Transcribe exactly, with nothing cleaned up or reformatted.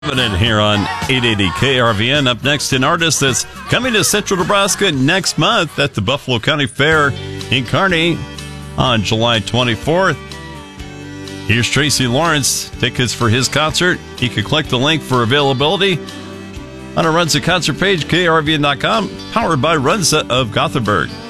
Happening here on eight eighty K R V N. Up next, an artist that's coming to Central Nebraska next month at the Buffalo County Fair in Kearney on July twenty-fourth. Here's Tracy Lawrence. Tickets for his concert. You can click the link for availability on our Runza concert page, K R V N dot com, powered by Runza of Gothenburg.